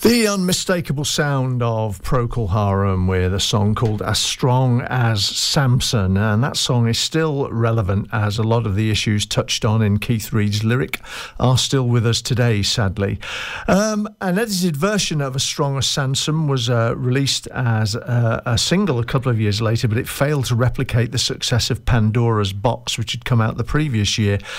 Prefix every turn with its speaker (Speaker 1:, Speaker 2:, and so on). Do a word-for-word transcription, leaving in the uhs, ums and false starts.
Speaker 1: The unmistakable sound of Procol Harum with a song called As Strong as Samson, and that song is still relevant as a lot of the issues touched on in Keith Reid's lyric are still with us today, sadly. Um, an edited version of As Strong as Samson was uh, released as a, a single a couple of years later, but it failed to replicate the success of Pandora's Box, which had come out the previous year.